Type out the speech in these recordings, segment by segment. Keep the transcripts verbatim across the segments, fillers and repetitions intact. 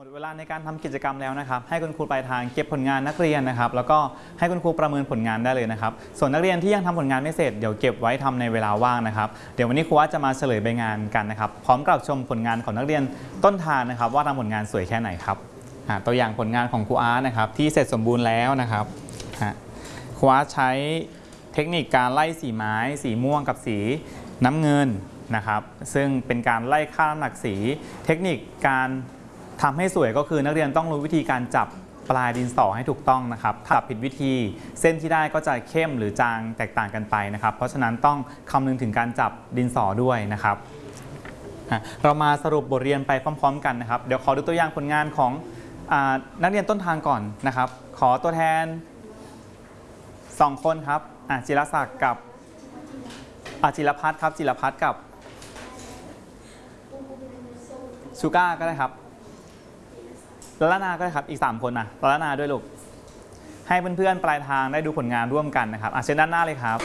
มดเวลาในการทำกิจกรรมแล้วนะครับให้คุณครูปลายทางเก็บผลงานนักเรียนนะครับแล้วก็ให้คุณครูประเมินผลงานได้เลยนะครับส่วนนักเรียนที่ยังทำผลงานไม่เสร็จเดี๋ยวเก็บไว้ทำในเวลาว่างนะครับเดี๋ยววันนี้ครูจะมาเฉลยใบงานกันนะครับพร้อมกับชมผลงานของนักเรียนต้นทางนะครับว่าทำผลงานสวยแค่ไหนครับตัวอย่างผลงานของครูอาร์ตนะครับที่เสร็จสมบูรณ์แล้วนะครับครูอาร์ตใช้เทคนิคการไล่สีไม้สีม่วงกับสีน้ำเงินนะครับซึ่งเป็นการไล่ค่าน้ำหนักสีเทคนิคการทำให้สวยก็คือนักเรียนต้องรู้วิธีการจับปลายดินสอให้ถูกต้องนะครับถ้าจับผิดวิธีเส้นที่ได้ก็จะเข้มหรือจางแตกต่างกันไปนะครับเพราะฉะนั้นต้องคำนึงถึงการจับดินสอด้วยนะครับเรามาสรุปบทเรียนไปพร้อมๆกันนะครับเดี๋ยวขอดูตัวอย่างผลงานของนักเรียนต้นทางก่อนนะครับขอตัวแทนสองคนครับจิรศักดิ์กับจิรพัฒน์ครับจิรพัฒน์กับชูก้าก็ได้ครับละละนาก็ได้ครับอีกสามคนนะละละนาด้วยลูกให้เพื่อนๆปลายทางได้ดูผลงานร่วมกันนะครับเชิญด้านหน้าเลยครับ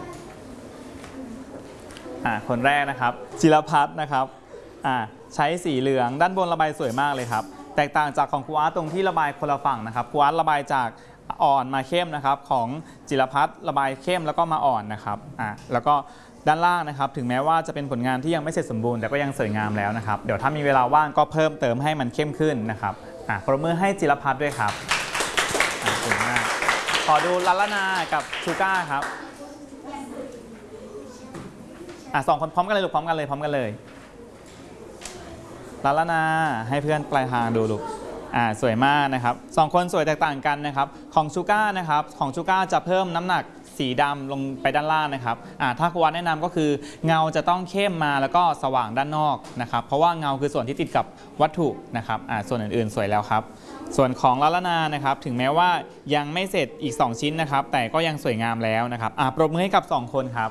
คนแรกนะครับจิรพัฒน์นะครับใช้สีเหลืองด้านบนระบายสวยมากเลยครับแตกต่างจากของครูอาร์ตตรงที่ระบายคนละฝั่งนะครับครูอาร์ตระบายจากอ่อนมาเข้มนะครับของจิรพัฒน์ระบายเข้มแล้วก็มาอ่อนนะครับอ่าแล้วก็ด้านล่างนะครับถึงแม้ว่าจะเป็นผลงานที่ยังไม่เสร็จสมบูรณ์แต่ก็ยังสวยงามแล้วนะครับเดี๋ยวถ้ามีเวลาว่างก็เพิ่มเติมให้มันเข้มขึ้นนะครับอ่าปรบมือให้จิรพัฒน์ด้วยครับอ่าสวยมากขอดูละละนากับชูก้าครับอ่าสองคนพร้อมกันเลยลูกพร้อมกันเลยพร้อมกันเลยละละนาให้เพื่อนปลายทางดูลูกอ่าสวยมากนะครับสองคนสวยแตกต่างกันนะครับของชูก้านะครับของชูก้าจะเพิ่มน้ำหนักสีดำลงไปด้านล่างนะครับอ่าถ้าครูวัดแนะนำก็คือเงาจะต้องเข้มมาแล้วก็สว่างด้านนอกนะครับเพราะว่าเงาคือส่วนที่ติดกับวัตถุนะครับอ่าส่วนอื่นๆสวยแล้วครับส่วนของละละนานะครับถึงแม้ว่ายังไม่เสร็จอีกสองชิ้นนะครับแต่ก็ยังสวยงามแล้วนะครับอ่าปรบมือให้กับสองคนครับ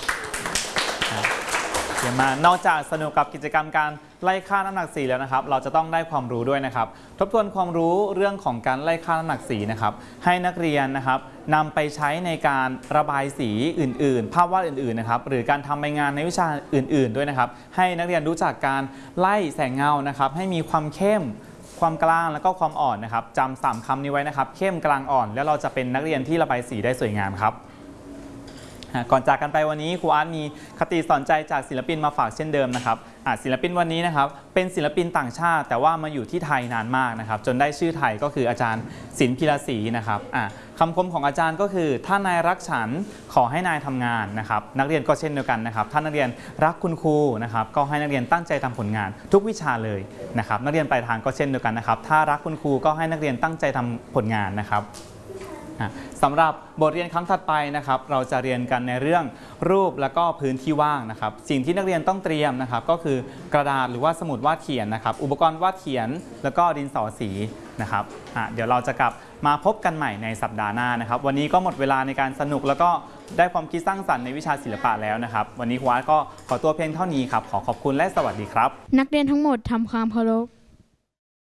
เดี๋ยวมานอกจากสนุกกับกิจกรรมการไล่ค่าน้ำหนักสีแล้วนะครับเราจะต้องได้ความรู้ด้วยนะครับทบทวนความรู้เรื่องของการไล่ค่าน้ำหนักสีนะครับให้นักเรียนนะครับนำไปใช้ในการระบายสีอื่นๆภาพวาดอื่นๆนะครับหรือการทำใบงานในวิชาอื่นๆด้วยนะครับให้นักเรียนรู้จักการไล่แสงเงานะครับให้มีความเข้มความกลางแล้วก็ความอ่อนนะครับจำสามคำนี้ไว้นะครับเข้มกลางอ่อนแล้วเราจะเป็นนักเรียนที่ระบายสีได้สวยงามครับก่อนจากกันไปวันนี้ครูอาร์ตมีคติสอนใจจากศิลปินมาฝากเช่นเดิมนะครับศิลปินวันนี้นะครับเป็นศิลปินต่างชาติแต่ว่ามาอยู่ที่ไทยนานมากนะครับจนได้ชื่อไทยก็คืออาจารย์ศิลป์พิรศรีนะครับคำคมของอาจารย์ก็คือถ้านายรักฉันขอให้นายทำงานนะครับนักเรียนก็เช่นเดียวกันนะครับถ้านักเรียนรักคุณครูนะครับก็ให้นักเรียนตั้งใจทำผลงานทุกวิชาเลยนะครับนักเรียนปลายทางก็เช่นเดียวกันนะครับถ้ารักคุณครูก็ให้นักเรียนตั้งใจทำผลงานนะครับสำหรับบทเรียนครั้งถัดไปนะครับเราจะเรียนกันในเรื่องรูปแล้วก็พื้นที่ว่างนะครับสิ่งที่นักเรียนต้องเตรียมนะครับก็คือกระดาษหรือว่าสมุดวาดเขียนนะครับอุปกรณ์วาดเขียนแล้วก็ดินสอสีนะครับเดี๋ยวเราจะกลับมาพบกันใหม่ในสัปดาห์หน้านะครับวันนี้ก็หมดเวลาในการสนุกแล้วก็ได้ความคิดสร้างสรรค์ในวิชาศิลปะแล้วนะครับวันนี้ครูอาร์ตก็ขอตัวเพียงเท่านี้ครับขอขอบคุณและสวัสดีครับนักเรียนทั้งหมดทำความเคารพ